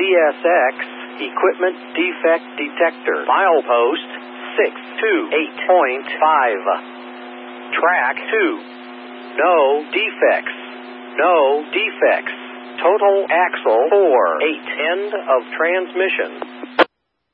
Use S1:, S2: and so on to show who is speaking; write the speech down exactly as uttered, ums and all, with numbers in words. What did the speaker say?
S1: S X Equipment Defect Detector. Milepost six two eight point five. Track two. No defects. No defects. Total axle four eight. End of transmission.